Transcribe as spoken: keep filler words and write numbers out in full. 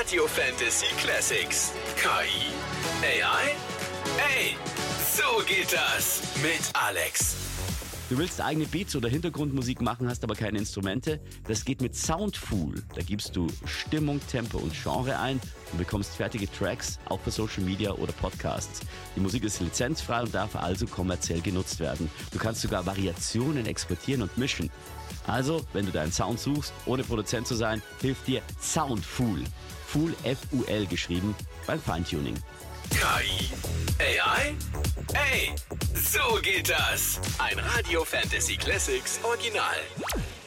Radio Fantasy Classics. K I? A I? Ey, so geht das mit Alex. Du willst eigene Beats oder Hintergrundmusik machen, hast aber keine Instrumente? Das geht mit Soundfool. Da gibst du Stimmung, Tempo und Genre ein und bekommst fertige Tracks, auch für Social Media oder Podcasts. Die Musik ist lizenzfrei und darf also kommerziell genutzt werden. Du kannst sogar Variationen exportieren und mischen. Also, wenn du deinen Sound suchst, ohne Produzent zu sein, hilft dir Soundfool. Fool, F U L geschrieben, beim Feintuning. K I? A I? Ey, so geht das. Ein Radio Fantasy Classics Original.